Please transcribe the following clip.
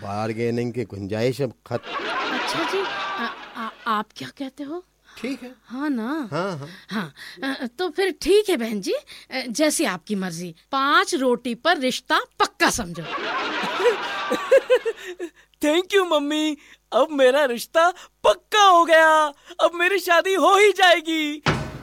Bargaining की गुंजाइश अब खत्म। अच्छा जी, आप क्या कहते हो? ठीक है। हाँ ना? हाँ। हाँ, तो फिर ठीक है बहन जी, जैसी आपकी मर्जी। 5 रोटी पर रिश्ता पक्का समझो। थैंक यू मम्मी, अब मेरा रिश्ता पक्का हो गया। अब मेरी शादी हो ही जाएगी।